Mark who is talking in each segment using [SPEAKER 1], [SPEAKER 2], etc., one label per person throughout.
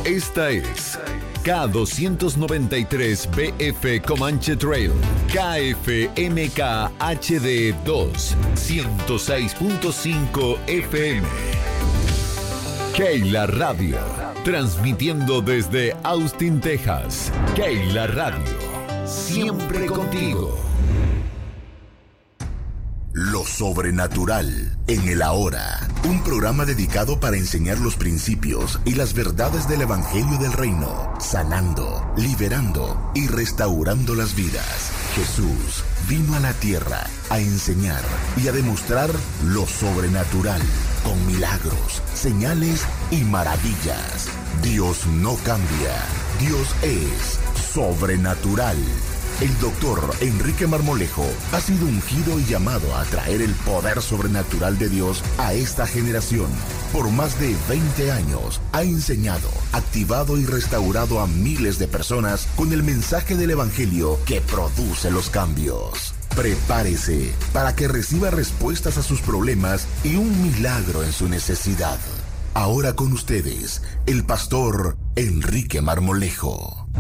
[SPEAKER 1] Esta es K293BF Comanche Trail, KFMK HD 2, 106.5 FM. Keila Radio, transmitiendo desde Austin, Texas. Keila Radio, siempre contigo.
[SPEAKER 2] Lo sobrenatural en el ahora. Un programa dedicado para enseñar los principios y las verdades del Evangelio del Reino, sanando, liberando y restaurando las vidas. Jesús vino a la tierra a enseñar y a demostrar lo sobrenatural con milagros, señales y maravillas. Dios no cambia. Dios es sobrenatural. El doctor Enrique Marmolejo ha sido ungido y llamado a traer el poder sobrenatural de Dios a esta generación. Por más de 20 años ha enseñado, activado y restaurado a miles de personas con el mensaje del Evangelio que produce los cambios. Prepárese para que reciba respuestas a sus problemas y un milagro en su necesidad. Ahora con ustedes, el pastor Enrique Marmolejo.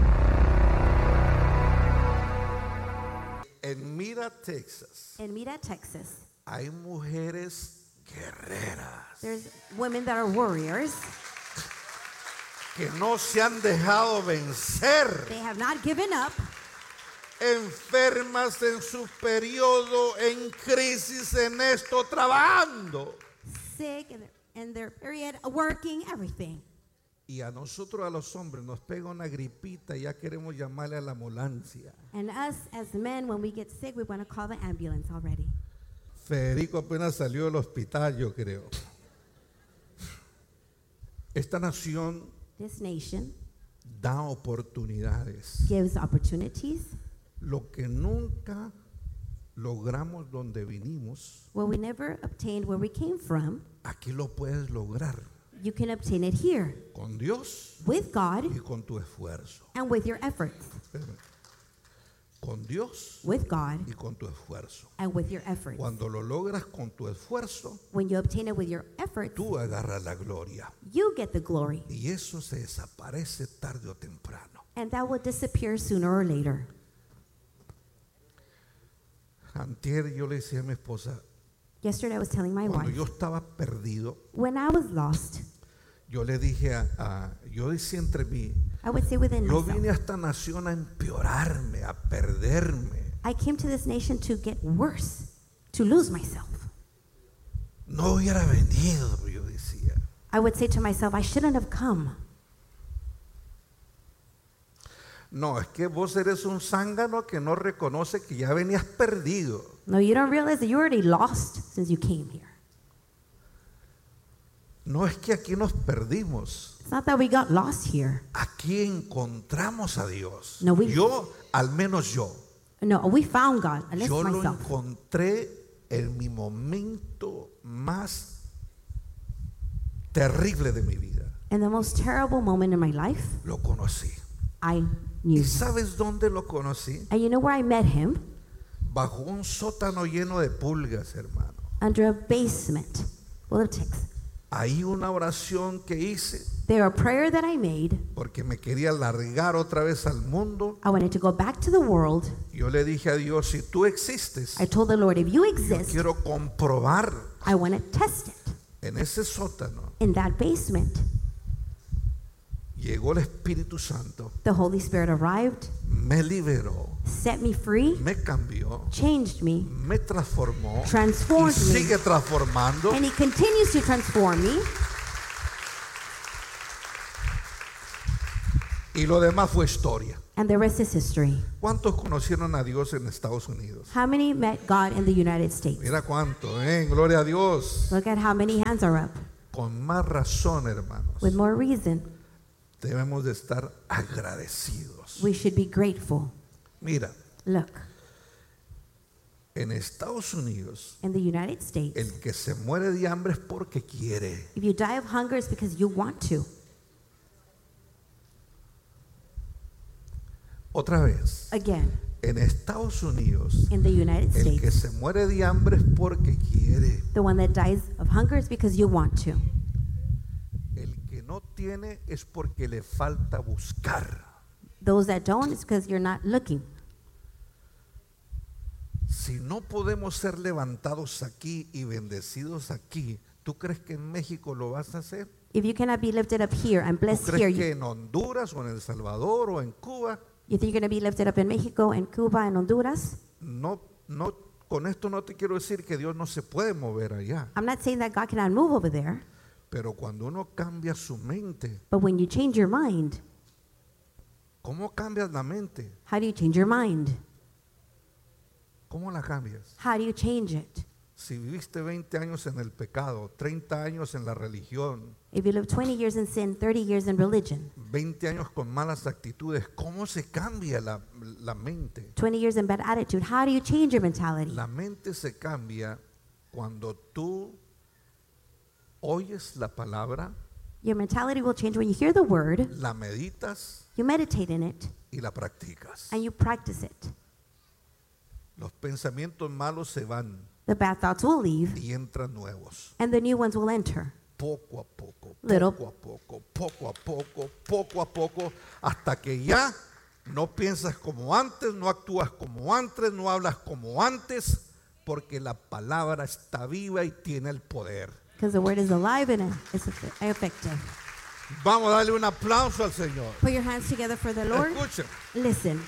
[SPEAKER 3] En Mira, Texas, hay mujeres guerreras.
[SPEAKER 4] There's women that are warriors.
[SPEAKER 3] Que no se han dejado vencer.
[SPEAKER 4] They have not given up.
[SPEAKER 3] Enfermas en su periodo, en crisis, en esto, trabajando.
[SPEAKER 4] Sick in their period, working, everything.
[SPEAKER 3] Y a nosotros, a los hombres, nos pega una gripita y ya queremos llamarle a la ambulancia.
[SPEAKER 4] And us as men, when we get sick, we want to call the ambulance already.
[SPEAKER 3] Federico apenas salió del hospital, yo creo. Esta nación
[SPEAKER 4] This nation
[SPEAKER 3] da oportunidades.
[SPEAKER 4] gives opportunities.
[SPEAKER 3] Lo que nunca logramos donde vinimos,
[SPEAKER 4] What we never obtained where we came from,
[SPEAKER 3] aquí lo puedes lograr.
[SPEAKER 4] you can obtain it here
[SPEAKER 3] Con Dios
[SPEAKER 4] with God
[SPEAKER 3] y con tu esfuerzo.
[SPEAKER 4] and with your efforts.
[SPEAKER 3] Espérame. Con Dios
[SPEAKER 4] With God
[SPEAKER 3] y con tu esfuerzo.
[SPEAKER 4] and with your efforts.
[SPEAKER 3] Cuando lo logras con tu esfuerzo,
[SPEAKER 4] When you obtain it with your efforts,
[SPEAKER 3] tú agarras la gloria.
[SPEAKER 4] you get the glory.
[SPEAKER 3] Y eso se desaparece tarde o temprano.
[SPEAKER 4] And that will disappear sooner or later.
[SPEAKER 3] Antier yo le decía a mi esposa,
[SPEAKER 4] Yesterday I was telling my
[SPEAKER 3] cuando
[SPEAKER 4] wife,
[SPEAKER 3] yo estaba perdido,
[SPEAKER 4] when I was lost,
[SPEAKER 3] yo le dije yo decía entre mí,
[SPEAKER 4] I would say within
[SPEAKER 3] yo
[SPEAKER 4] myself,
[SPEAKER 3] vine a esta nación a empeorarme, a perderme.
[SPEAKER 4] I came to this nation to get worse, to lose myself.
[SPEAKER 3] No hubiera venido, yo decía.
[SPEAKER 4] I would say to myself, I shouldn't have come.
[SPEAKER 3] No, es que vos eres un zángano que no reconoce que ya venías perdido.
[SPEAKER 4] No, you don't realize that you're already lost since you came here.
[SPEAKER 3] No es que aquí nos perdimos.
[SPEAKER 4] It's not that we got lost here.
[SPEAKER 3] Aquí encontramos a Dios.
[SPEAKER 4] No,
[SPEAKER 3] Yo, al menos yo.
[SPEAKER 4] No, we found God, at least
[SPEAKER 3] Yo lo
[SPEAKER 4] myself.
[SPEAKER 3] encontré en mi momento más terrible de mi vida.
[SPEAKER 4] In the most terrible moment in my life,
[SPEAKER 3] Lo conocí.
[SPEAKER 4] I knew
[SPEAKER 3] ¿Y
[SPEAKER 4] him.
[SPEAKER 3] sabes dónde lo conocí?
[SPEAKER 4] And you know where I met him?
[SPEAKER 3] Bajo un sótano lleno de pulgas, hermano.
[SPEAKER 4] Under a basement full of ticks.
[SPEAKER 3] Ahí una oración que hice
[SPEAKER 4] There, a prayer that I made,
[SPEAKER 3] porque me quería largar otra vez al mundo.
[SPEAKER 4] I wanted to go back to the world.
[SPEAKER 3] Yo le dije a Dios, si tú existes,
[SPEAKER 4] I told the Lord, if you
[SPEAKER 3] yo
[SPEAKER 4] exist,
[SPEAKER 3] quiero comprobar
[SPEAKER 4] I want to test it.
[SPEAKER 3] en ese sótano.
[SPEAKER 4] In that basement,
[SPEAKER 3] Llegó el Espíritu Santo,
[SPEAKER 4] the Holy Spirit arrived,
[SPEAKER 3] me liberó,
[SPEAKER 4] set me free,
[SPEAKER 3] me cambió,
[SPEAKER 4] changed me,
[SPEAKER 3] me transformó y
[SPEAKER 4] transformed me,
[SPEAKER 3] sigue transformando.
[SPEAKER 4] and he continues to transform me.
[SPEAKER 3] Y lo demás fue historia.
[SPEAKER 4] And the rest is history.
[SPEAKER 3] ¿Cuántos conocieron a Dios en Estados Unidos?
[SPEAKER 4] How many met God in the United States?
[SPEAKER 3] Mira cuánto, gloria a Dios.
[SPEAKER 4] Look at how many hands are up.
[SPEAKER 3] Con más razón, hermanos,
[SPEAKER 4] With more reason,
[SPEAKER 3] debemos de estar agradecidos.
[SPEAKER 4] we should be grateful.
[SPEAKER 3] Mira,
[SPEAKER 4] Look,
[SPEAKER 3] en Estados Unidos,
[SPEAKER 4] in the United States,
[SPEAKER 3] el que se muere de hambre es porque quiere.
[SPEAKER 4] if you die of hunger, it's because you want to.
[SPEAKER 3] Otra vez,
[SPEAKER 4] Again,
[SPEAKER 3] en Estados Unidos,
[SPEAKER 4] in the United
[SPEAKER 3] el que
[SPEAKER 4] States,
[SPEAKER 3] se muere de hambre es porque quiere.
[SPEAKER 4] the one that dies of hunger is because you want to.
[SPEAKER 3] El que que no tiene es porque le falta buscar.
[SPEAKER 4] Those that don't, it's because you're not looking.
[SPEAKER 3] Si no podemos ser levantados aquí y bendecidos aquí, ¿tú crees que en México lo vas a hacer?
[SPEAKER 4] If you cannot be lifted up here and
[SPEAKER 3] ¿Tú
[SPEAKER 4] blessed
[SPEAKER 3] crees
[SPEAKER 4] here,
[SPEAKER 3] que en Honduras o en El Salvador o en Cuba?
[SPEAKER 4] you think you're going to be lifted up in Mexico and Cuba and Honduras?
[SPEAKER 3] No, con esto no te quiero decir que Dios no se puede mover allá.
[SPEAKER 4] I'm not saying that God cannot move over there,
[SPEAKER 3] Pero cuando uno cambia su mente,
[SPEAKER 4] but when you change your mind,
[SPEAKER 3] ¿cómo cambias la mente?
[SPEAKER 4] how do you change your mind?
[SPEAKER 3] ¿Cómo la cambias?
[SPEAKER 4] How do you change it?
[SPEAKER 3] Si viviste 20 años en el pecado, 30 años en la religión,
[SPEAKER 4] If you live 20 years in sin, 30 years in religion,
[SPEAKER 3] 20 años con malas actitudes, ¿cómo se cambia la mente?
[SPEAKER 4] 20 years in bad attitude, how do you change your mentality?
[SPEAKER 3] La mente se cambia cuando tú oyes la palabra,
[SPEAKER 4] Your mentality will change when you hear the word,
[SPEAKER 3] la meditas
[SPEAKER 4] you meditate in it,
[SPEAKER 3] y la practicas.
[SPEAKER 4] and you practice it.
[SPEAKER 3] Los pensamientos malos se van
[SPEAKER 4] The bad thoughts will leave,
[SPEAKER 3] y entran nuevos.
[SPEAKER 4] and the new ones will enter.
[SPEAKER 3] Poco a poco,
[SPEAKER 4] Little.
[SPEAKER 3] poco a poco, poco a poco, poco a poco, hasta que ya no piensas como antes, no actúas como antes, no hablas como antes, porque la palabra está viva y tiene el poder.
[SPEAKER 4] Because the word is alive and it's effective.
[SPEAKER 3] Vamos a darle un aplauso al Señor.
[SPEAKER 4] Put your hands together for the Lord.
[SPEAKER 3] Escuchen,
[SPEAKER 4] Listen.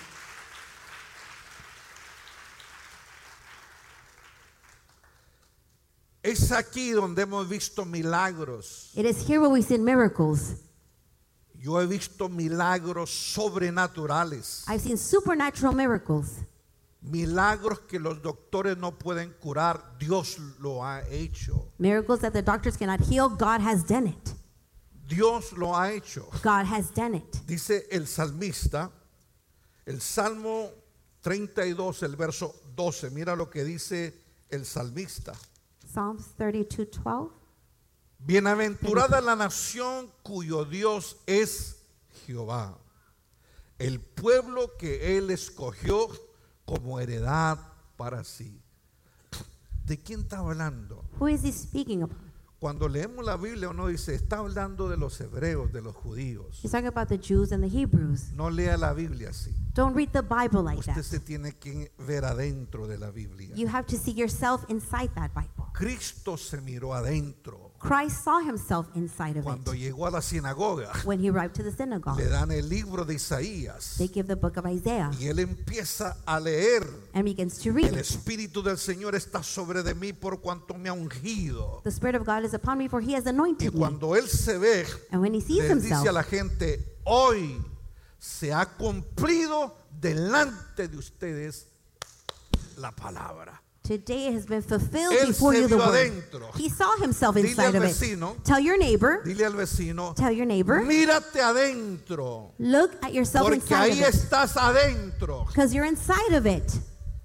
[SPEAKER 3] es aquí donde hemos visto milagros.
[SPEAKER 4] It is here where we see miracles.
[SPEAKER 3] Yo he visto milagros sobrenaturales,
[SPEAKER 4] I've seen supernatural miracles.
[SPEAKER 3] milagros que los doctores no pueden curar. Dios lo ha hecho.
[SPEAKER 4] Miracles that the doctors cannot heal, God has done it.
[SPEAKER 3] Dios lo ha hecho.
[SPEAKER 4] God has done it.
[SPEAKER 3] Dice el salmista, el Salmo 32, el verso 12. Mira lo que dice el salmista.
[SPEAKER 4] Psalms 32:12.
[SPEAKER 3] Bienaventurada la nación cuyo Dios es Jehová, el pueblo que Él escogió como heredad para sí. ¿De quién está hablando?
[SPEAKER 4] Who is he speaking about?
[SPEAKER 3] Cuando leemos la Biblia uno dice, está hablando de los hebreos, de los judíos.
[SPEAKER 4] He's talking about the Jews and the Hebrews.
[SPEAKER 3] No lea la Biblia así.
[SPEAKER 4] Don't read the Bible like
[SPEAKER 3] Usted
[SPEAKER 4] that.
[SPEAKER 3] se tiene que ver adentro de la Biblia.
[SPEAKER 4] You have to see yourself inside that Bible.
[SPEAKER 3] Cristo se miró adentro.
[SPEAKER 4] Christ saw himself inside of
[SPEAKER 3] Cuando
[SPEAKER 4] it.
[SPEAKER 3] llegó a la sinagoga,
[SPEAKER 4] When he arrived to the synagogue,
[SPEAKER 3] le dan el libro de Isaías
[SPEAKER 4] they give the book of Isaiah
[SPEAKER 3] y él empieza a leer.
[SPEAKER 4] and begins to read
[SPEAKER 3] El
[SPEAKER 4] it.
[SPEAKER 3] Espíritu del Señor está sobre de mí por cuanto me ha ungido.
[SPEAKER 4] The Spirit of God is upon me, for he has
[SPEAKER 3] Y
[SPEAKER 4] anointed me.
[SPEAKER 3] cuando él se ve,
[SPEAKER 4] And when he sees
[SPEAKER 3] le dice
[SPEAKER 4] himself,
[SPEAKER 3] a la gente, hoy se ha cumplido delante de ustedes la palabra.
[SPEAKER 4] today it has been fulfilled
[SPEAKER 3] Él
[SPEAKER 4] before
[SPEAKER 3] se
[SPEAKER 4] you the
[SPEAKER 3] vio
[SPEAKER 4] word.
[SPEAKER 3] adentro.
[SPEAKER 4] He saw himself
[SPEAKER 3] Dile
[SPEAKER 4] inside
[SPEAKER 3] al
[SPEAKER 4] of
[SPEAKER 3] vecino,
[SPEAKER 4] it. Tell your neighbor,
[SPEAKER 3] dile al vecino,
[SPEAKER 4] tell your neighbor,
[SPEAKER 3] mírate adentro,
[SPEAKER 4] look at yourself
[SPEAKER 3] porque
[SPEAKER 4] inside
[SPEAKER 3] ahí
[SPEAKER 4] of it.
[SPEAKER 3] estás adentro.
[SPEAKER 4] Because you're inside of it.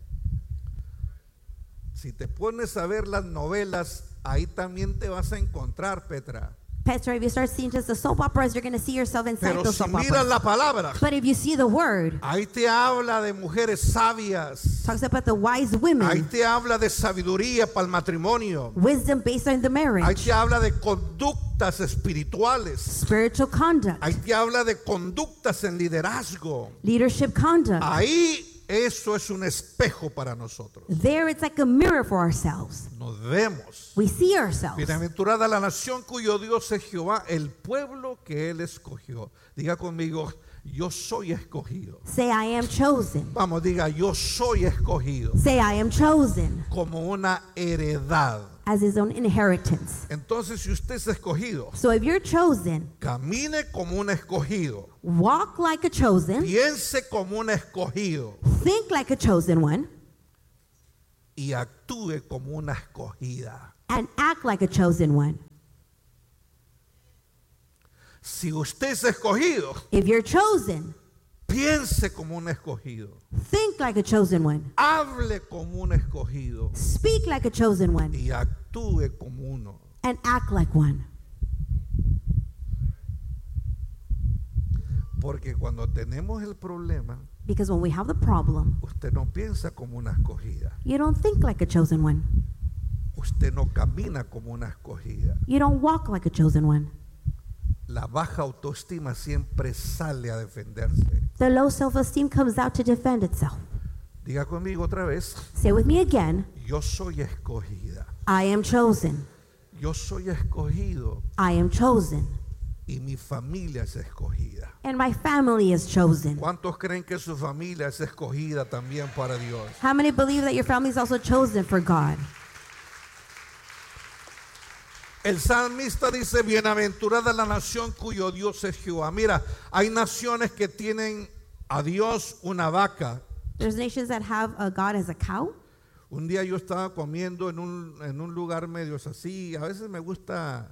[SPEAKER 3] Si te pones a ver las novelas, ahí también te vas a encontrar, Petra.
[SPEAKER 4] Petra, if you start seeing just the soap operas, you're going to see yourself inside
[SPEAKER 3] Pero
[SPEAKER 4] those
[SPEAKER 3] si
[SPEAKER 4] soap
[SPEAKER 3] miras
[SPEAKER 4] operas.
[SPEAKER 3] la palabra,
[SPEAKER 4] But if you see the word,
[SPEAKER 3] ahí te habla de mujeres sabias.
[SPEAKER 4] talks about the wise
[SPEAKER 3] Ahí
[SPEAKER 4] women,
[SPEAKER 3] te habla de sabiduría para el matrimonio.
[SPEAKER 4] wisdom based on the
[SPEAKER 3] Ahí
[SPEAKER 4] marriage,
[SPEAKER 3] te habla de conductas espirituales.
[SPEAKER 4] spiritual conduct,
[SPEAKER 3] Ahí te habla de conductas en liderazgo.
[SPEAKER 4] leadership conduct.
[SPEAKER 3] Ahí eso es un espejo para nosotros.
[SPEAKER 4] There it's like a mirror for ourselves.
[SPEAKER 3] Nos vemos.
[SPEAKER 4] We see ourselves.
[SPEAKER 3] Bienaventurada la nación cuyo Dios es Jehová, el pueblo que Él escogió. Diga conmigo, yo soy escogido.
[SPEAKER 4] Say, I am chosen.
[SPEAKER 3] Vamos, diga, yo soy escogido
[SPEAKER 4] Say, I am chosen
[SPEAKER 3] como una heredad.
[SPEAKER 4] as his own inheritance.
[SPEAKER 3] Entonces, si usted es escogido,
[SPEAKER 4] So if you're chosen,
[SPEAKER 3] camine como un escogido,
[SPEAKER 4] walk like a chosen,
[SPEAKER 3] piense como un escogido
[SPEAKER 4] think like a chosen one,
[SPEAKER 3] y actúe como una escogida.
[SPEAKER 4] and act like a chosen one.
[SPEAKER 3] Si usted es escogido,
[SPEAKER 4] If you're chosen,
[SPEAKER 3] piense como un escogido,
[SPEAKER 4] think like a chosen one,
[SPEAKER 3] hable como un escogido
[SPEAKER 4] speak like a chosen one,
[SPEAKER 3] y actúe como uno.
[SPEAKER 4] and act like one.
[SPEAKER 3] Porque cuando tenemos el problema,
[SPEAKER 4] Because when we have the problem,
[SPEAKER 3] usted no piensa como una escogida,
[SPEAKER 4] you don't think like a chosen one.
[SPEAKER 3] usted no camina como una escogida.
[SPEAKER 4] You don't walk like a chosen one.
[SPEAKER 3] la baja autoestima siempre sale a defenderse.
[SPEAKER 4] The low self-esteem comes out to defend itself.
[SPEAKER 3] Diga conmigo otra vez,
[SPEAKER 4] Say with me again,
[SPEAKER 3] yo soy escogida.
[SPEAKER 4] I am chosen.
[SPEAKER 3] Yo soy escogido
[SPEAKER 4] I am chosen.
[SPEAKER 3] y mi familia es escogida.
[SPEAKER 4] And my family is chosen.
[SPEAKER 3] ¿Cuántos creen que su familia es escogida también para Dios?
[SPEAKER 4] How many believe that your family is also chosen for God?
[SPEAKER 3] El salmista dice, bienaventurada la nación cuyo Dios es Jehová. Mira, hay naciones que tienen a Dios una vaca.
[SPEAKER 4] There's nations that have a God as a cow.
[SPEAKER 3] Un día yo estaba comiendo en un lugar medio así. A veces me gusta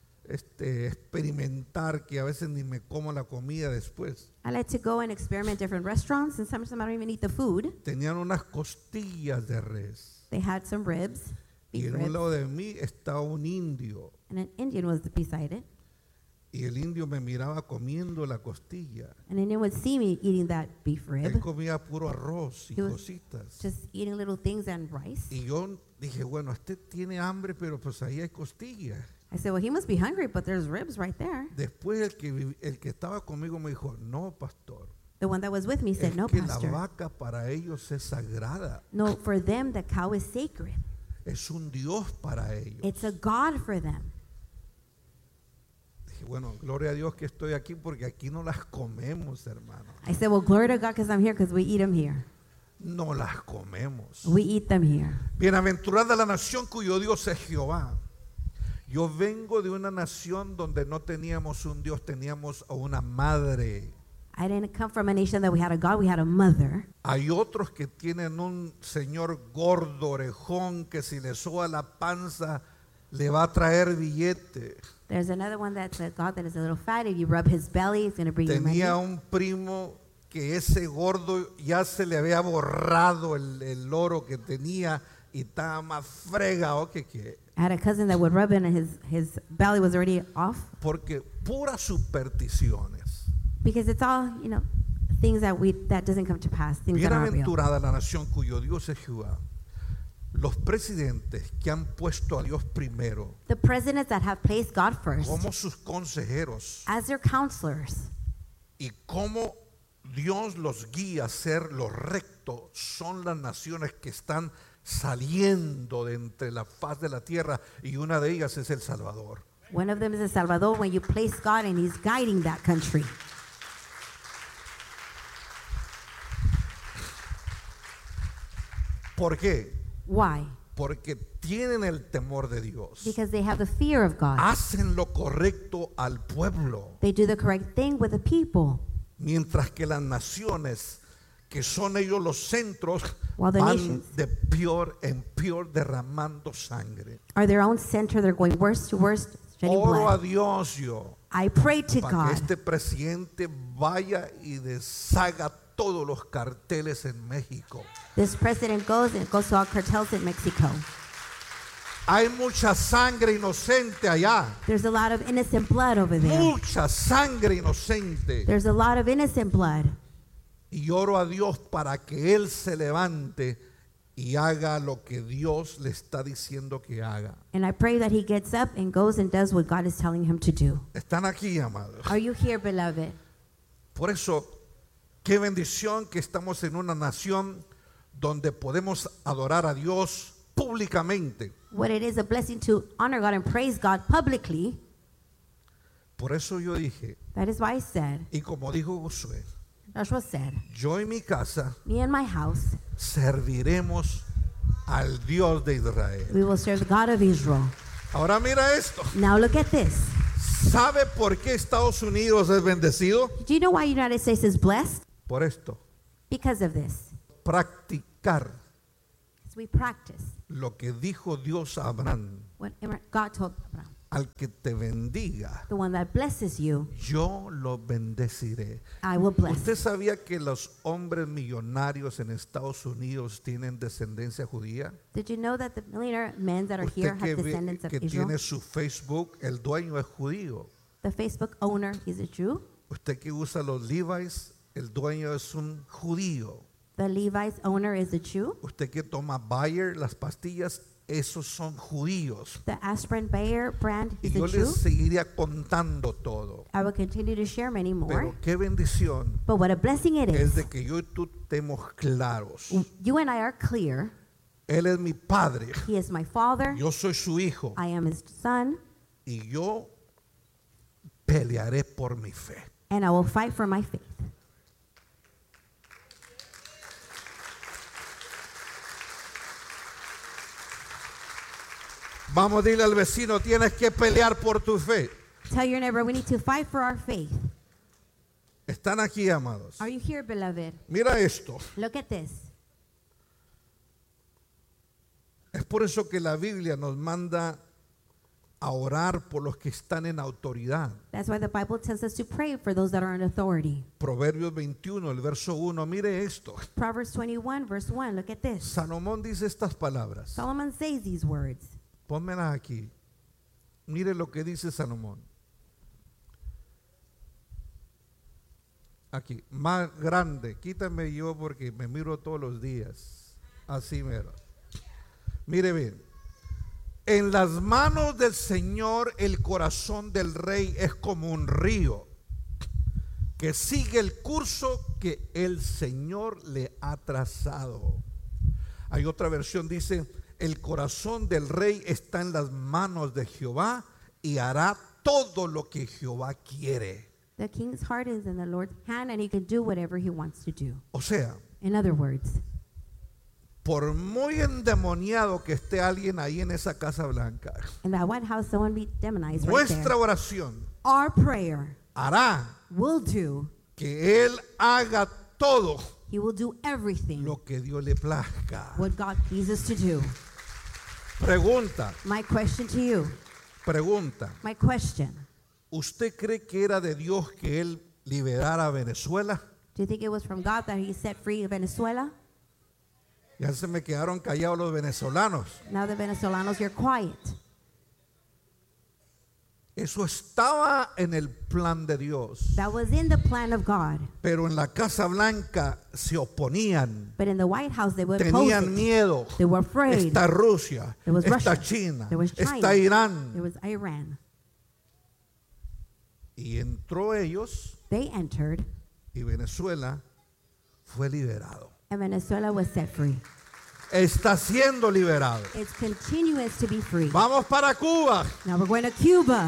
[SPEAKER 3] experimentar, que a veces ni me como la comida después.
[SPEAKER 4] I like to go and experiment different restaurants, and sometimes I don't even eat the food.
[SPEAKER 3] Tenían unas costillas de res.
[SPEAKER 4] They had some ribs,
[SPEAKER 3] Y
[SPEAKER 4] beef
[SPEAKER 3] en un
[SPEAKER 4] ribs,
[SPEAKER 3] lado de mí estaba un indio.
[SPEAKER 4] and an Indian was beside it.
[SPEAKER 3] Y el indio me miraba comiendo la costilla.
[SPEAKER 4] And Indian would see me eating that beef
[SPEAKER 3] Él
[SPEAKER 4] rib,
[SPEAKER 3] comía puro arroz y
[SPEAKER 4] He was
[SPEAKER 3] cositas.
[SPEAKER 4] just eating little things and rice.
[SPEAKER 3] Y yo dije, bueno, este tiene hambre, pero pues ahí hay costillas.
[SPEAKER 4] I said, well, he must be hungry, but there's ribs right there.
[SPEAKER 3] Después el que estaba conmigo me dijo, no, pastor,
[SPEAKER 4] The one that was with me said,
[SPEAKER 3] es
[SPEAKER 4] no,
[SPEAKER 3] que la
[SPEAKER 4] pastor.
[SPEAKER 3] vaca para ellos es sagrada.
[SPEAKER 4] No, for them, the cow is sacred.
[SPEAKER 3] Es un Dios para ellos.
[SPEAKER 4] It's a God for them.
[SPEAKER 3] Dije, bueno, gloria a Dios que estoy aquí porque aquí no las comemos, hermano.
[SPEAKER 4] I said, well, glory to God because I'm here because we eat them here.
[SPEAKER 3] No las comemos.
[SPEAKER 4] We eat them here.
[SPEAKER 3] Bienaventurada la nación cuyo Dios es Jehová. Yo vengo de una nación donde no teníamos un Dios, teníamos a una madre.
[SPEAKER 4] I didn't come from a nation that we had a God, we had a mother.
[SPEAKER 3] Hay otros que tienen un señor gordo, orejón, que si le soba la panza le va a traer billete.
[SPEAKER 4] There's another one that's a God that is a little fat. If you rub his belly, it's going to bring you money.
[SPEAKER 3] Tenía un primo que ese gordo ya se le había borrado el oro que tenía y estaba más fregado que
[SPEAKER 4] I had a cousin that would rub it and his belly was already off
[SPEAKER 3] porque puras supersticiones.
[SPEAKER 4] because it's all, things that doesn't come to pass, things that aren't real.
[SPEAKER 3] Bienaventurada la nación cuyo Dios es Jehová. Los presidentes que han puesto a Dios primero
[SPEAKER 4] The presidents that have placed God first
[SPEAKER 3] como sus consejeros
[SPEAKER 4] as their counselors
[SPEAKER 3] y cómo Dios los guía a hacer lo recto son las naciones que están saliendo de entre la faz de la tierra, y una de ellas es El Salvador.
[SPEAKER 4] One of them is El Salvador, when you place God and He's guiding that country.
[SPEAKER 3] ¿Por qué?
[SPEAKER 4] Why?
[SPEAKER 3] Porque tienen el temor de Dios.
[SPEAKER 4] Because they have the fear of God.
[SPEAKER 3] Hacen lo correcto al pueblo,
[SPEAKER 4] They do the correct thing with the people.
[SPEAKER 3] mientras que las naciones que son ellos los centros
[SPEAKER 4] While the
[SPEAKER 3] van
[SPEAKER 4] nations
[SPEAKER 3] de peor en peor derramando sangre.
[SPEAKER 4] are their own center, they're going worse to worse, shedding
[SPEAKER 3] Oro a
[SPEAKER 4] blood.
[SPEAKER 3] Dios yo
[SPEAKER 4] I pray to
[SPEAKER 3] para que
[SPEAKER 4] God
[SPEAKER 3] este presidente vaya y deshaga todos los carteles en México.
[SPEAKER 4] this president goes to all cartels in Mexico.
[SPEAKER 3] Hay mucha sangre inocente allá.
[SPEAKER 4] There's a lot of innocent blood over there.
[SPEAKER 3] Mucha sangre inocente.
[SPEAKER 4] There's a lot of innocent blood.
[SPEAKER 3] Y oro a Dios para que Él se levante y haga lo que Dios le está diciendo que haga.
[SPEAKER 4] And I pray that he gets up and goes and does what God is telling him to do.
[SPEAKER 3] Están aquí, amados.
[SPEAKER 4] Are you here, beloved?
[SPEAKER 3] Por eso, qué bendición que estamos en una nación donde podemos adorar a Dios públicamente.
[SPEAKER 4] What it is a blessing to honor God and praise God publicly.
[SPEAKER 3] Por eso yo dije,
[SPEAKER 4] That is why I said,
[SPEAKER 3] y como dijo Josué,
[SPEAKER 4] Joshua said,
[SPEAKER 3] yo y mi casa
[SPEAKER 4] me and my house,
[SPEAKER 3] serviremos al Dios de Israel.
[SPEAKER 4] we will serve the God of Israel.
[SPEAKER 3] Ahora mira esto.
[SPEAKER 4] Now look at this.
[SPEAKER 3] ¿Sabe por qué Estados Unidos es bendecido?
[SPEAKER 4] Do you know why United States is blessed?
[SPEAKER 3] Por esto.
[SPEAKER 4] Because of this.
[SPEAKER 3] Practicar
[SPEAKER 4] As we practice
[SPEAKER 3] lo que dijo Dios a Abraham.
[SPEAKER 4] what God told Abraham.
[SPEAKER 3] Al que te bendiga,
[SPEAKER 4] The one that blesses you,
[SPEAKER 3] yo lo bendeciré.
[SPEAKER 4] I will bless.
[SPEAKER 3] ¿Usted sabía que los hombres millonarios en Estados Unidos tienen descendencia judía?
[SPEAKER 4] Did you know that the millionaire men that are here
[SPEAKER 3] Usted
[SPEAKER 4] have descendants of
[SPEAKER 3] que
[SPEAKER 4] Israel?
[SPEAKER 3] tiene su Facebook, el dueño es judío.
[SPEAKER 4] The Facebook owner is a Jew.
[SPEAKER 3] Usted que usa los Levi's, el dueño es un judío.
[SPEAKER 4] The Levi's owner is a Jew.
[SPEAKER 3] Usted que toma Bayer, las pastillas, esos son judíos.
[SPEAKER 4] The Aspirin Bayer brand
[SPEAKER 3] Y
[SPEAKER 4] is
[SPEAKER 3] yo
[SPEAKER 4] a Jew.
[SPEAKER 3] les seguiría contando todo.
[SPEAKER 4] I will continue to share many more.
[SPEAKER 3] Pero qué bendición
[SPEAKER 4] But what a blessing it
[SPEAKER 3] es
[SPEAKER 4] is.
[SPEAKER 3] de que yo y tú estemos claros.
[SPEAKER 4] You and I are clear.
[SPEAKER 3] Él es mi padre,
[SPEAKER 4] He is my father.
[SPEAKER 3] yo soy su hijo
[SPEAKER 4] I am his son.
[SPEAKER 3] y yo pelearé por mi fe.
[SPEAKER 4] And I will fight for my faith.
[SPEAKER 3] Vamos a decirle al vecino, tienes que pelear por tu fe.
[SPEAKER 4] Tell your neighbor, we need to fight for our faith.
[SPEAKER 3] Están aquí, amados.
[SPEAKER 4] Are you here, beloved?
[SPEAKER 3] Mira esto.
[SPEAKER 4] Look at this.
[SPEAKER 3] Es por eso que la Biblia nos manda a orar por los que están en autoridad.
[SPEAKER 4] That's why the Bible tells us to pray for those that are in authority.
[SPEAKER 3] Proverbios 21, el verso 1, mire esto.
[SPEAKER 4] Proverbs 21, verse 1. Look at this.
[SPEAKER 3] Salomón dice estas palabras.
[SPEAKER 4] Solomon says these words.
[SPEAKER 3] Pónmelas aquí. Mire lo que dice Salomón. Aquí, más grande. Quítame yo porque me miro todos los días. Así mero. Mire bien. En las manos del Señor el corazón del rey es como un río que sigue el curso que el Señor le ha trazado. Hay otra versión, dice, el corazón del rey está en las manos de Jehová y hará todo lo que Jehová quiere.
[SPEAKER 4] The king's heart is in the Lord's hand, and he can do whatever he wants to do.
[SPEAKER 3] O sea,
[SPEAKER 4] In other words,
[SPEAKER 3] por muy endemoniado que esté alguien ahí en esa Casa Blanca,
[SPEAKER 4] in that White House, someone be demonized right
[SPEAKER 3] nuestra
[SPEAKER 4] there.
[SPEAKER 3] oración
[SPEAKER 4] Our prayer
[SPEAKER 3] hará
[SPEAKER 4] will do.
[SPEAKER 3] que Él haga todo
[SPEAKER 4] He will do everything
[SPEAKER 3] lo que Dios le plazca.
[SPEAKER 4] what God pleases to do.
[SPEAKER 3] Pregunta,
[SPEAKER 4] My question to you,
[SPEAKER 3] pregunta.
[SPEAKER 4] my question,
[SPEAKER 3] ¿Usted cree que era de Dios que Él liberara a Venezuela?
[SPEAKER 4] do you think it was from God that he set free Venezuela?
[SPEAKER 3] Ya se me quedaron callados los venezolanos.
[SPEAKER 4] Now the Venezolanos, you're quiet.
[SPEAKER 3] Eso estaba en el plan de Dios.
[SPEAKER 4] That was in the plan of God.
[SPEAKER 3] Pero en la Casa Blanca se oponían.
[SPEAKER 4] But in the White House, they would oppose
[SPEAKER 3] Tenían
[SPEAKER 4] it.
[SPEAKER 3] miedo.
[SPEAKER 4] They were afraid.
[SPEAKER 3] Está Rusia,
[SPEAKER 4] There was
[SPEAKER 3] está
[SPEAKER 4] Russia.
[SPEAKER 3] China,
[SPEAKER 4] There was China.
[SPEAKER 3] está Irán.
[SPEAKER 4] There was Iran.
[SPEAKER 3] Y entró ellos
[SPEAKER 4] They entered,
[SPEAKER 3] y Venezuela fue liberado.
[SPEAKER 4] and Venezuela was set free.
[SPEAKER 3] Está siendo liberado.
[SPEAKER 4] It's continuous to be free.
[SPEAKER 3] Vamos para Cuba.
[SPEAKER 4] Now we're going to Cuba.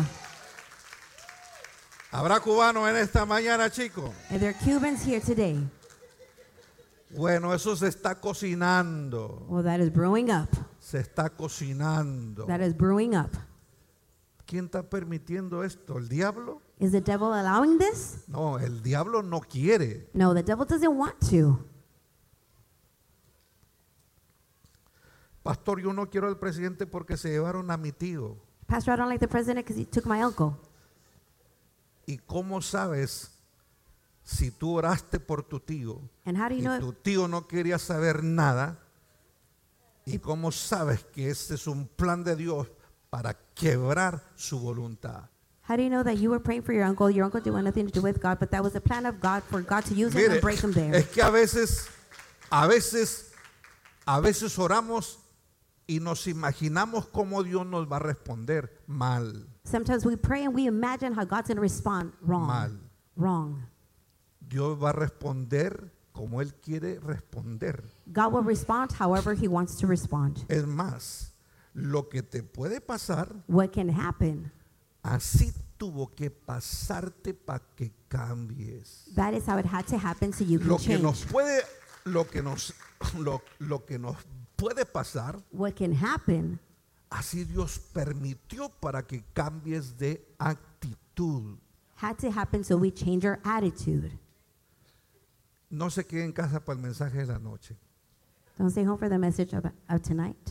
[SPEAKER 3] ¿Habrá cubanos en esta mañana, chicos?
[SPEAKER 4] Are there Cubans here today?
[SPEAKER 3] Bueno, eso se está cocinando.
[SPEAKER 4] Well, that is brewing up.
[SPEAKER 3] Se está cocinando.
[SPEAKER 4] That is brewing up.
[SPEAKER 3] ¿Quién está permitiendo esto? ¿El diablo?
[SPEAKER 4] Is the devil allowing this?
[SPEAKER 3] No, el diablo no quiere.
[SPEAKER 4] No, the devil doesn't want to.
[SPEAKER 3] Pastor, yo no quiero al presidente porque se llevaron a mi tío.
[SPEAKER 4] Pastor, I don't like the president because he took my uncle.
[SPEAKER 3] ¿Y cómo sabes si tú oraste por tu tío
[SPEAKER 4] And how do you
[SPEAKER 3] y
[SPEAKER 4] know
[SPEAKER 3] tu tío no quería saber nada? ¿Y cómo sabes que este es un plan de Dios para quebrar su voluntad?
[SPEAKER 4] How do you know that you were praying for your uncle didn't want nothing to do with God, but that was a plan of God for God to use him
[SPEAKER 3] Mire,
[SPEAKER 4] and break him there?
[SPEAKER 3] es que a veces oramos y nos imaginamos cómo Dios nos va a responder mal.
[SPEAKER 4] Sometimes we pray and we imagine how God's going to respond wrong.
[SPEAKER 3] Mal.
[SPEAKER 4] Wrong.
[SPEAKER 3] Dios va a responder como Él quiere responder.
[SPEAKER 4] God will respond however he wants to respond.
[SPEAKER 3] Es más, lo que te puede pasar,
[SPEAKER 4] What can happen?
[SPEAKER 3] así tuvo que pasarte para que cambies.
[SPEAKER 4] That is how it had to happen so you can
[SPEAKER 3] Lo que nos
[SPEAKER 4] change.
[SPEAKER 3] puede pasar,
[SPEAKER 4] What can happen?
[SPEAKER 3] así Dios permitió para que cambies de actitud.
[SPEAKER 4] Had to happen so we change our attitude.
[SPEAKER 3] No se quede en casa para el mensaje de la noche.
[SPEAKER 4] Don't stay home for the message of tonight.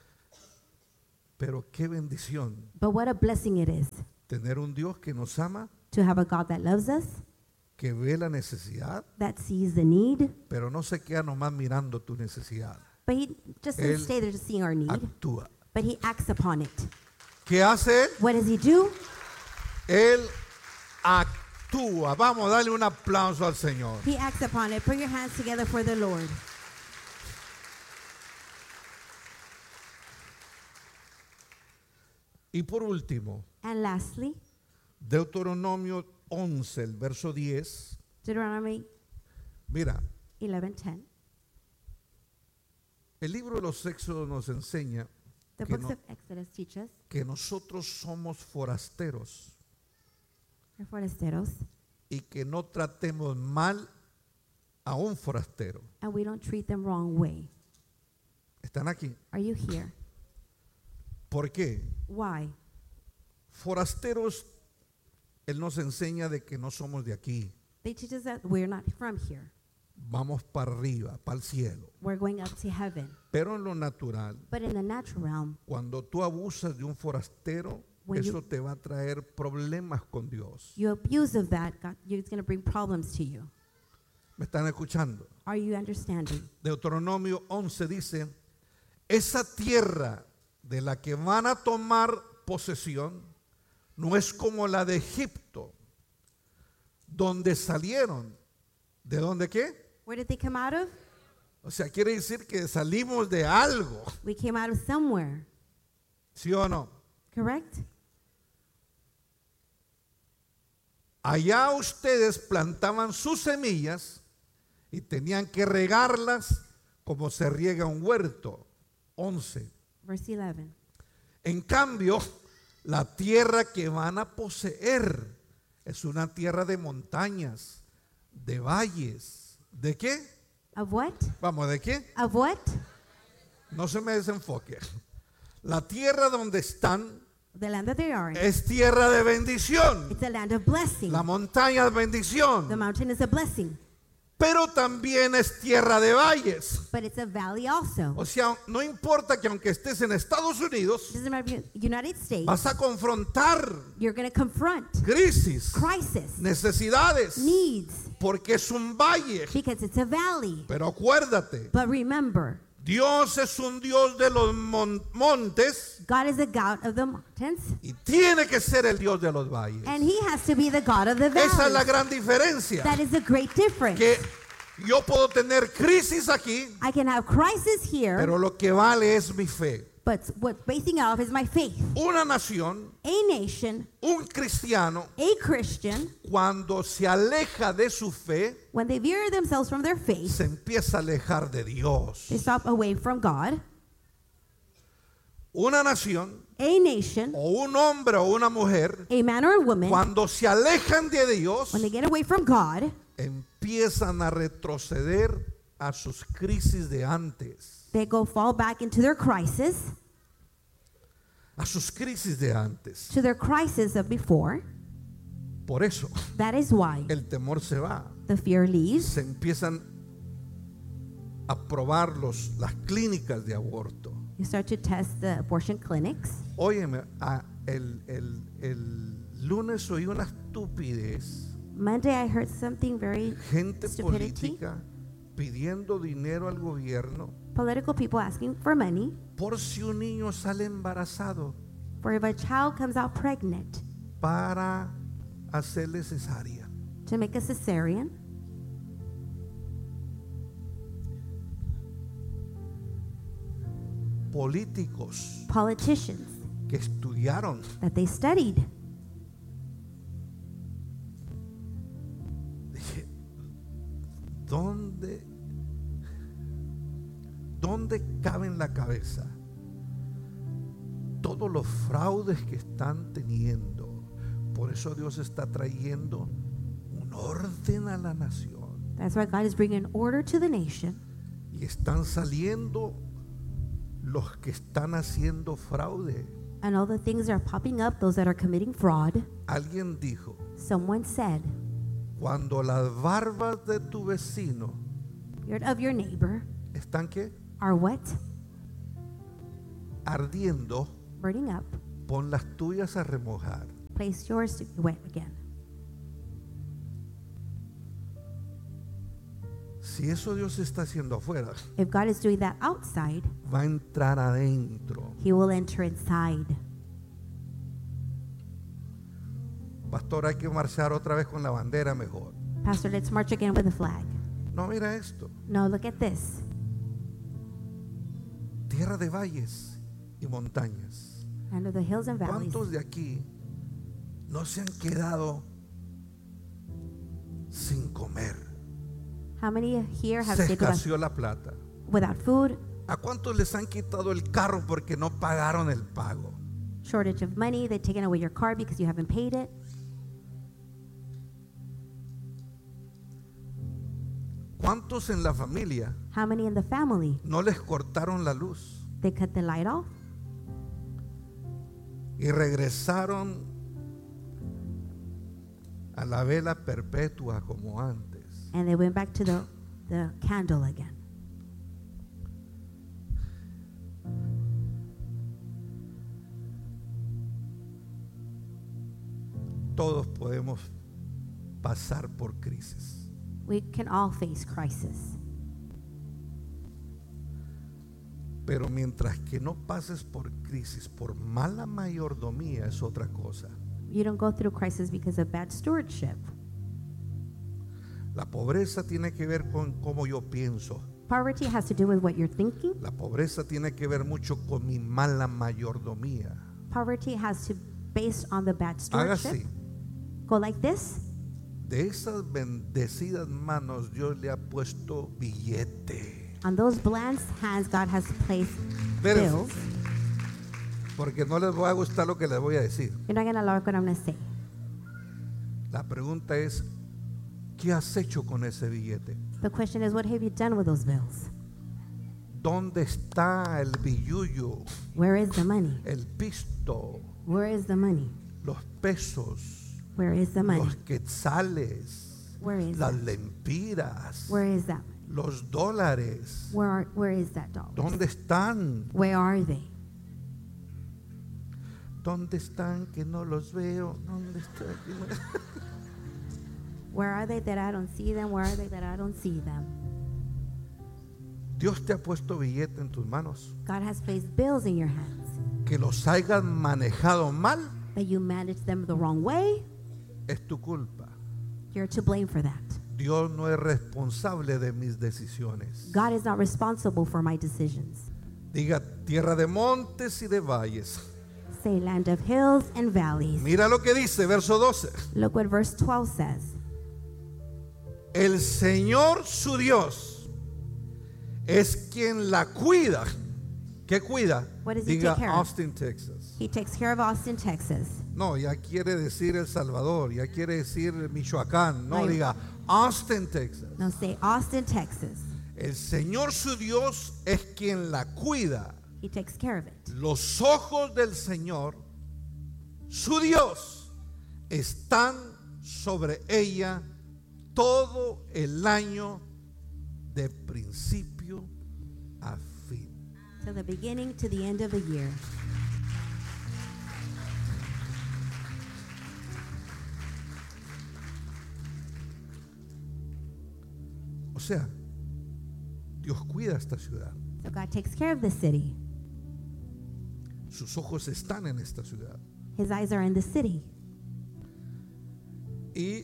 [SPEAKER 3] Pero qué bendición
[SPEAKER 4] But what a blessing it is
[SPEAKER 3] tener un Dios que nos ama,
[SPEAKER 4] to have a God that loves us,
[SPEAKER 3] que ve la necesidad,
[SPEAKER 4] that sees the need,
[SPEAKER 3] pero no se queda nomás mirando tu necesidad.
[SPEAKER 4] but he just doesn't
[SPEAKER 3] Él
[SPEAKER 4] stay there just seeing our need,
[SPEAKER 3] Actúa.
[SPEAKER 4] but he acts upon it.
[SPEAKER 3] ¿Qué hace Él?
[SPEAKER 4] What does he do?
[SPEAKER 3] Él actúa. Vamos a darle un aplauso al Señor.
[SPEAKER 4] He acts upon it. Put your hands together for the Lord.
[SPEAKER 3] Y por último,
[SPEAKER 4] And lastly,
[SPEAKER 3] Deuteronomio 11, el verso 10.
[SPEAKER 4] Deuteronomy
[SPEAKER 3] Mira,
[SPEAKER 4] 11:10.
[SPEAKER 3] el libro de los Éxodos nos enseña
[SPEAKER 4] The
[SPEAKER 3] que,
[SPEAKER 4] books of Exodus teach us,
[SPEAKER 3] que nosotros somos forasteros
[SPEAKER 4] we're forasteros,
[SPEAKER 3] y que no tratemos mal a un forastero.
[SPEAKER 4] and we don't treat them wrong way.
[SPEAKER 3] ¿Están aquí?
[SPEAKER 4] Are you here?
[SPEAKER 3] ¿Por qué?
[SPEAKER 4] Why?
[SPEAKER 3] Forasteros, Él nos enseña de que no somos de aquí.
[SPEAKER 4] They teach us that we're not from here.
[SPEAKER 3] Vamos para arriba, para el cielo.
[SPEAKER 4] We're going up to heaven.
[SPEAKER 3] Pero en lo natural,
[SPEAKER 4] But in the natural realm,
[SPEAKER 3] cuando tú abusas de un forastero,
[SPEAKER 4] When
[SPEAKER 3] eso te va a traer problemas con Dios.
[SPEAKER 4] you abuse of that, God, it's going to bring problems to you.
[SPEAKER 3] ¿Me están escuchando?
[SPEAKER 4] Are you understanding?
[SPEAKER 3] Deuteronomio 11 dice, esa tierra de la que van a tomar posesión no es como la de Egipto, donde salieron. ¿De dónde qué?
[SPEAKER 4] Where did they come out of?
[SPEAKER 3] O sea, quiere decir que salimos de algo,
[SPEAKER 4] We came out of somewhere,
[SPEAKER 3] ¿sí o no?
[SPEAKER 4] correct?
[SPEAKER 3] Allá ustedes plantaban sus semillas y tenían que regarlas como se riega un huerto. 11.
[SPEAKER 4] Verse 11.
[SPEAKER 3] En cambio, la tierra que van a poseer es una tierra de montañas, de valles. ¿De qué?
[SPEAKER 4] Of what?
[SPEAKER 3] Vamos, ¿de qué?
[SPEAKER 4] Of what?
[SPEAKER 3] No se me desenfoque. La tierra donde están
[SPEAKER 4] The land that they are in.
[SPEAKER 3] es tierra de bendición.
[SPEAKER 4] It's a land of blessing.
[SPEAKER 3] La montaña es
[SPEAKER 4] The
[SPEAKER 3] bendición,
[SPEAKER 4] mountain is a blessing,
[SPEAKER 3] pero también es tierra de valles.
[SPEAKER 4] but it's a valley also.
[SPEAKER 3] O sea, no importa que aunque estés en Estados Unidos,
[SPEAKER 4] It doesn't matter if you're United States,
[SPEAKER 3] vas a confrontar
[SPEAKER 4] you're going to confront
[SPEAKER 3] crisis,
[SPEAKER 4] crisis,
[SPEAKER 3] necesidades,
[SPEAKER 4] needs,
[SPEAKER 3] porque es un valle.
[SPEAKER 4] because it's a valley.
[SPEAKER 3] Pero acuérdate,
[SPEAKER 4] But remember,
[SPEAKER 3] Dios es un Dios de los montes
[SPEAKER 4] God is the God of the mountains,
[SPEAKER 3] y tiene que ser el Dios de los valles.
[SPEAKER 4] and He has to be the God of the
[SPEAKER 3] Esa es la
[SPEAKER 4] valleys.
[SPEAKER 3] gran diferencia,
[SPEAKER 4] That is the great difference.
[SPEAKER 3] que yo puedo tener crisis aquí,
[SPEAKER 4] I can have crisis here,
[SPEAKER 3] pero lo que vale es mi fe.
[SPEAKER 4] but what's basing it off is my faith.
[SPEAKER 3] Una nación,
[SPEAKER 4] A nation,
[SPEAKER 3] un cristiano,
[SPEAKER 4] a Christian,
[SPEAKER 3] cuando se aleja de su fe,
[SPEAKER 4] when they veer themselves from their faith,
[SPEAKER 3] se empieza a alejar de Dios.
[SPEAKER 4] they stop away from God.
[SPEAKER 3] Una nación,
[SPEAKER 4] A nation,
[SPEAKER 3] o un hombre o una mujer,
[SPEAKER 4] a man or a woman,
[SPEAKER 3] cuando se alejan de Dios,
[SPEAKER 4] when they get away from God,
[SPEAKER 3] empiezan a retroceder a sus crisis de antes.
[SPEAKER 4] they fall back into their crisis,
[SPEAKER 3] A sus crisis de antes.
[SPEAKER 4] to their crisis of before.
[SPEAKER 3] Por eso
[SPEAKER 4] That is why
[SPEAKER 3] el temor se va.
[SPEAKER 4] the fear leaves.
[SPEAKER 3] Se empiezan a probar las clínicas de aborto.
[SPEAKER 4] You start to test the abortion clinics.
[SPEAKER 3] Óyeme, el lunes oí una estupidez.
[SPEAKER 4] Monday I heard something very
[SPEAKER 3] Gente
[SPEAKER 4] stupidity.
[SPEAKER 3] política pidiendo dinero al gobierno
[SPEAKER 4] Political people asking for money
[SPEAKER 3] por si un niño sale embarazado
[SPEAKER 4] for if a child comes out pregnant
[SPEAKER 3] para hacerle cesárea.
[SPEAKER 4] to make a cesarean.
[SPEAKER 3] Políticos
[SPEAKER 4] Politicians
[SPEAKER 3] que estudiaron,
[SPEAKER 4] that they studied.
[SPEAKER 3] dije, ¿dónde cabe en la cabeza todos los fraudes que están teniendo? Por eso Dios está trayendo un orden a la nación
[SPEAKER 4] That's why God is bringing order to the nation.
[SPEAKER 3] y están saliendo los que están haciendo fraude.
[SPEAKER 4] And all the things that are popping up, those that are committing fraud.
[SPEAKER 3] Alguien dijo,
[SPEAKER 4] Someone said,
[SPEAKER 3] cuando las barbas de tu vecino
[SPEAKER 4] beard of your neighbor
[SPEAKER 3] están ¿qué?
[SPEAKER 4] are what?
[SPEAKER 3] Ardiendo,
[SPEAKER 4] Burning up.
[SPEAKER 3] pon las tuyas a remojar.
[SPEAKER 4] Place yours to be wet again.
[SPEAKER 3] Si eso Dios está haciendo afuera,
[SPEAKER 4] If God is doing that outside,
[SPEAKER 3] va a entrar adentro.
[SPEAKER 4] He will enter inside.
[SPEAKER 3] Pastor, hay que marchar otra vez con la bandera mejor.
[SPEAKER 4] Pastor, let's march again with the flag.
[SPEAKER 3] No, mira esto.
[SPEAKER 4] No, look at this.
[SPEAKER 3] Tierra de valles y montañas.
[SPEAKER 4] And of the hills and valleys.
[SPEAKER 3] ¿Cuántos de aquí no se han quedado sin comer?
[SPEAKER 4] How many here have
[SPEAKER 3] Se
[SPEAKER 4] stayed
[SPEAKER 3] escaseó la plata.
[SPEAKER 4] without food,
[SPEAKER 3] ¿A cuántos les han quitado el carro porque no pagaron el pago?
[SPEAKER 4] shortage of money, they've taken away your car because you haven't paid it?
[SPEAKER 3] ¿Cuántos en la familia
[SPEAKER 4] How many in the family,
[SPEAKER 3] no les cortaron la luz
[SPEAKER 4] they cut the light off
[SPEAKER 3] y regresaron a la vela perpetua como antes?
[SPEAKER 4] and they went back to the candle again?
[SPEAKER 3] Todos podemos pasar por crisis.
[SPEAKER 4] We can all face crisis.
[SPEAKER 3] Pero mientras que no pases por crisis, por mala mayordomía, es otra cosa.
[SPEAKER 4] You don't go through crisis because of bad stewardship.
[SPEAKER 3] La pobreza tiene que ver con cómo yo pienso.
[SPEAKER 4] Poverty has to do with what you're thinking.
[SPEAKER 3] La pobreza tiene que ver mucho con mi mala mayordomía.
[SPEAKER 4] Poverty has to based on the bad
[SPEAKER 3] Haga
[SPEAKER 4] stewardship.
[SPEAKER 3] así.
[SPEAKER 4] Go like this.
[SPEAKER 3] De esas bendecidas manos Dios le ha puesto billete.
[SPEAKER 4] On those blessed hands, God has placed
[SPEAKER 3] Espérense,
[SPEAKER 4] bills.
[SPEAKER 3] porque no les va a gustar lo que les voy a decir.
[SPEAKER 4] You're not going to like what I'm going to say.
[SPEAKER 3] La pregunta es, ¿qué has hecho con ese billete?
[SPEAKER 4] The question is, what have you done with those bills?
[SPEAKER 3] ¿Dónde está el billullo,
[SPEAKER 4] Where is the money?
[SPEAKER 3] el pisto,
[SPEAKER 4] Where is the money?
[SPEAKER 3] los pesos,
[SPEAKER 4] Where is the money?
[SPEAKER 3] los quetzales,
[SPEAKER 4] Where is
[SPEAKER 3] las
[SPEAKER 4] that?
[SPEAKER 3] lempiras,
[SPEAKER 4] Where is that?
[SPEAKER 3] los dólares?
[SPEAKER 4] Where is that dollar?
[SPEAKER 3] ¿Dónde están?
[SPEAKER 4] Where are they?
[SPEAKER 3] ¿Dónde están que no los veo? ¿Dónde están que no?
[SPEAKER 4] Where are they that I don't see them? Where are they that I don't see them?
[SPEAKER 3] Dios te ha puesto billete en tus manos.
[SPEAKER 4] God has placed bills in your hands.
[SPEAKER 3] Que los hayas manejado mal
[SPEAKER 4] That you manage them the wrong way,
[SPEAKER 3] es tu culpa.
[SPEAKER 4] you're to blame for that.
[SPEAKER 3] Dios no es responsable de mis decisiones.
[SPEAKER 4] God is not responsible for my decisions.
[SPEAKER 3] Diga tierra de montes y de valles.
[SPEAKER 4] Say land of hills and valleys.
[SPEAKER 3] Mira lo que dice, verso 12.
[SPEAKER 4] Look what verse 12 says.
[SPEAKER 3] El Señor su Dios es quien la cuida. ¿Qué cuida?
[SPEAKER 4] What does he
[SPEAKER 3] Diga
[SPEAKER 4] take care of?
[SPEAKER 3] Austin, Texas.
[SPEAKER 4] He takes care of Austin, Texas.
[SPEAKER 3] No, ya quiere decir El Salvador, ya quiere decir Michoacán. No,
[SPEAKER 4] Ay.
[SPEAKER 3] diga Austin, Texas.
[SPEAKER 4] Now say Austin, Texas.
[SPEAKER 3] El Señor su Dios es quien la cuida.
[SPEAKER 4] He takes care of it.
[SPEAKER 3] Los ojos del Señor, su Dios, están sobre ella todo el año de principio a fin.
[SPEAKER 4] To the beginning to the end of the year.
[SPEAKER 3] O sea, Dios cuida esta ciudad.
[SPEAKER 4] So God takes care of the city.
[SPEAKER 3] Sus ojos están en esta ciudad.
[SPEAKER 4] His eyes are in the city.
[SPEAKER 3] Y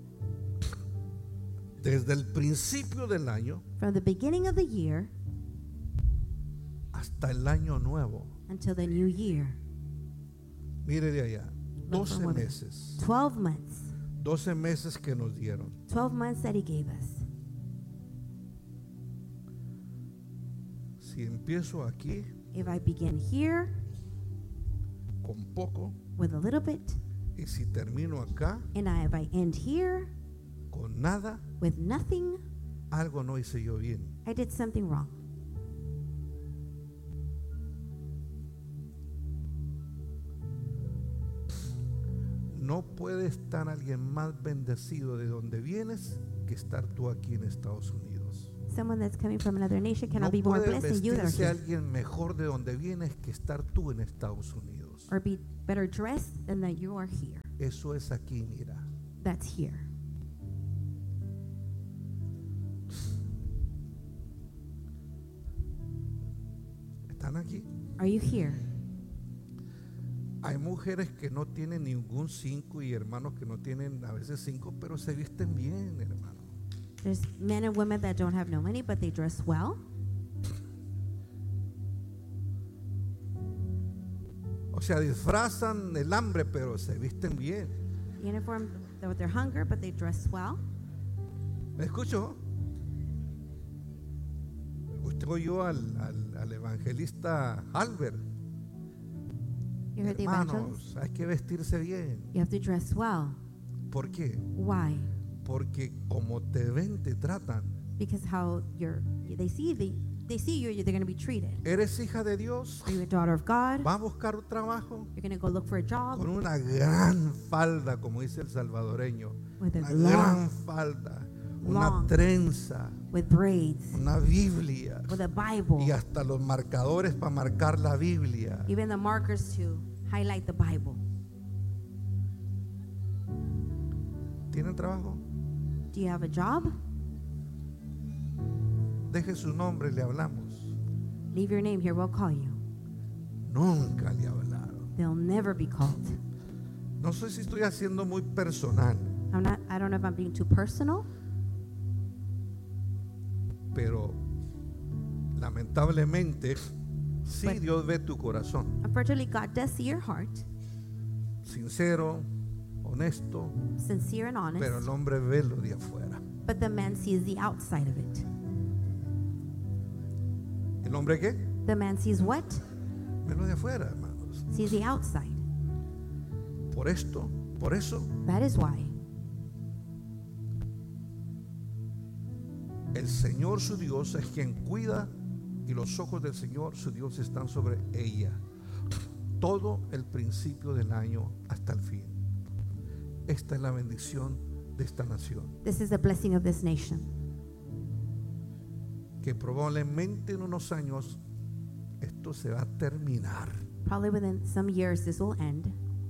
[SPEAKER 3] desde el principio del año
[SPEAKER 4] From the beginning of the year
[SPEAKER 3] hasta el año nuevo,
[SPEAKER 4] until the new year.
[SPEAKER 3] mire de allá,
[SPEAKER 4] Look
[SPEAKER 3] 12
[SPEAKER 4] from where-
[SPEAKER 3] meses.
[SPEAKER 4] 12 months.
[SPEAKER 3] 12 meses que nos dieron.
[SPEAKER 4] 12 months that he gave us.
[SPEAKER 3] Si empiezo aquí
[SPEAKER 4] If I begin here
[SPEAKER 3] con poco
[SPEAKER 4] with a little bit,
[SPEAKER 3] y si termino acá
[SPEAKER 4] and if I end here
[SPEAKER 3] con nada,
[SPEAKER 4] with nothing,
[SPEAKER 3] algo no hice yo bien.
[SPEAKER 4] I did something wrong.
[SPEAKER 3] No puede estar alguien más bendecido de donde vienes que estar tú aquí en Estados Unidos.
[SPEAKER 4] Someone that's coming from another nation
[SPEAKER 3] No
[SPEAKER 4] cannot be more
[SPEAKER 3] puede
[SPEAKER 4] blessed than you that are
[SPEAKER 3] vestirse
[SPEAKER 4] here,
[SPEAKER 3] alguien mejor de donde vienes que estar tú en Estados Unidos.
[SPEAKER 4] or be better dressed than that you are here.
[SPEAKER 3] Eso es aquí, mira.
[SPEAKER 4] That's here.
[SPEAKER 3] ¿Están aquí?
[SPEAKER 4] Are you here?
[SPEAKER 3] Hay mujeres que no tienen ningún 5 y hermanos que no tienen a veces 5, pero se visten bien, hermano.
[SPEAKER 4] There's men and women that don't have no money, but they dress well.
[SPEAKER 3] O sea, disfrazan el hambre, pero se visten bien.
[SPEAKER 4] Uniform with their hunger, but they dress well.
[SPEAKER 3] ¿Me escucho? Usted oyó al evangelista Albert.
[SPEAKER 4] You heard the evangelist?
[SPEAKER 3] Hermanos, hay que vestirse bien.
[SPEAKER 4] You have to dress well.
[SPEAKER 3] ¿Por qué?
[SPEAKER 4] Why?
[SPEAKER 3] Porque como te ven, te tratan.
[SPEAKER 4] Because how they see you, they're going to be treated.
[SPEAKER 3] ¿Eres hija de Dios?
[SPEAKER 4] Are you a daughter of God?
[SPEAKER 3] ¿Va a buscar un trabajo?
[SPEAKER 4] You're going to go look for a job
[SPEAKER 3] Con una gran falda, como dice el salvadoreño.
[SPEAKER 4] with a
[SPEAKER 3] Una
[SPEAKER 4] long,
[SPEAKER 3] gran falda, una
[SPEAKER 4] long.
[SPEAKER 3] trenza,
[SPEAKER 4] with braids,
[SPEAKER 3] una Biblia
[SPEAKER 4] with a Bible,
[SPEAKER 3] y hasta los marcadores para marcar la Biblia.
[SPEAKER 4] even the markers to highlight the Bible.
[SPEAKER 3] ¿Tienen trabajo?
[SPEAKER 4] Do you have a job?
[SPEAKER 3] Deje su nombre y le hablamos.
[SPEAKER 4] Leave your name here, we'll call you.
[SPEAKER 3] Nunca le hablaron.
[SPEAKER 4] They'll never be called.
[SPEAKER 3] No sé si estoy haciendo muy personal,
[SPEAKER 4] I don't know if I'm being too personal,
[SPEAKER 3] pero lamentablemente sí,
[SPEAKER 4] But-
[SPEAKER 3] Dios ve tu corazón.
[SPEAKER 4] unfortunately, God does see your heart,
[SPEAKER 3] Sincero, honesto,
[SPEAKER 4] sincere and honest,
[SPEAKER 3] pero el hombre ve lo de afuera.
[SPEAKER 4] but the man sees the outside of it.
[SPEAKER 3] ¿El hombre qué?
[SPEAKER 4] The man sees what?
[SPEAKER 3] Ve lo de afuera, hermanos.
[SPEAKER 4] Sees the outside.
[SPEAKER 3] Por eso,
[SPEAKER 4] That is why
[SPEAKER 3] el Señor su Dios es quien cuida y los ojos del Señor su Dios están sobre ella. Todo el principio del año hasta el fin. Esta es la bendición de esta nación,
[SPEAKER 4] this is the blessing of this nation.
[SPEAKER 3] que probablemente en unos años esto se va a terminar.
[SPEAKER 4] Probably within some years this will end.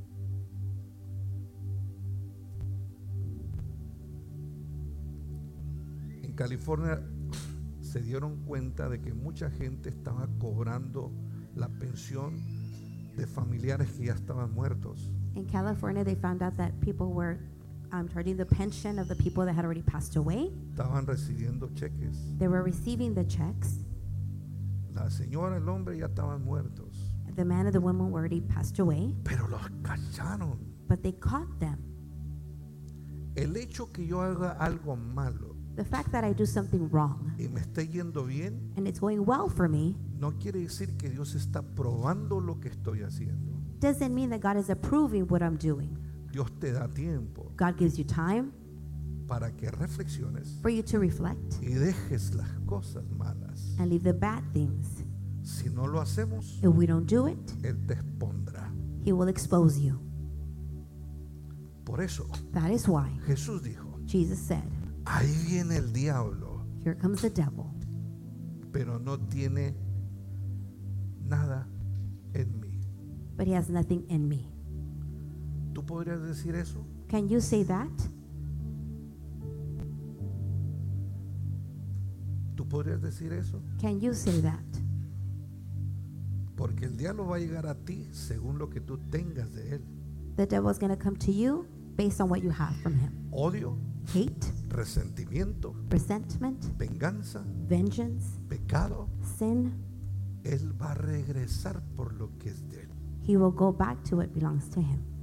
[SPEAKER 3] En California se dieron cuenta de que mucha gente estaba cobrando la pensión de familiares que ya estaban muertos.
[SPEAKER 4] In California, they found out that people were charging the pension of the people that had already passed away.
[SPEAKER 3] Estaban recibiendo cheques.
[SPEAKER 4] They were receiving the checks.
[SPEAKER 3] La señora, el hombre ya estaban muertos.
[SPEAKER 4] The man and the woman were already passed away,
[SPEAKER 3] Pero los cacharon.
[SPEAKER 4] but they caught them.
[SPEAKER 3] El hecho que yo haga algo malo
[SPEAKER 4] The fact that I do something wrong
[SPEAKER 3] y me esté yendo bien,
[SPEAKER 4] and it's going well for me
[SPEAKER 3] no quiere decir que Dios está probando lo que estoy haciendo.
[SPEAKER 4] doesn't mean that God is approving what I'm doing.
[SPEAKER 3] Dios te da tiempo
[SPEAKER 4] God gives you time
[SPEAKER 3] para que reflexiones
[SPEAKER 4] for you to reflect
[SPEAKER 3] y dejes las cosas malas.
[SPEAKER 4] and leave the bad things.
[SPEAKER 3] Si no lo hacemos,
[SPEAKER 4] If we don't do it,
[SPEAKER 3] Él te expondrá.
[SPEAKER 4] He will expose you.
[SPEAKER 3] Por eso
[SPEAKER 4] That is why
[SPEAKER 3] Jesús dijo,
[SPEAKER 4] Jesus said,
[SPEAKER 3] ahí viene el diablo,
[SPEAKER 4] here comes the devil,
[SPEAKER 3] pero no tiene nada en mí.
[SPEAKER 4] but he has nothing in me.
[SPEAKER 3] ¿Tú podrías decir eso?
[SPEAKER 4] Can you say that?
[SPEAKER 3] ¿Tú podrías decir eso?
[SPEAKER 4] Can you say that?
[SPEAKER 3] Porque el diablo va a llegar a ti según lo que tú tengas de él.
[SPEAKER 4] The devil is going to come to you based on what you have from him.
[SPEAKER 3] Odio,
[SPEAKER 4] Hate,
[SPEAKER 3] resentimiento,
[SPEAKER 4] resentment,
[SPEAKER 3] venganza,
[SPEAKER 4] vengeance,
[SPEAKER 3] pecado.
[SPEAKER 4] sin.
[SPEAKER 3] Él va a regresar por lo que es de él.
[SPEAKER 4] He will go back to what belongs to him.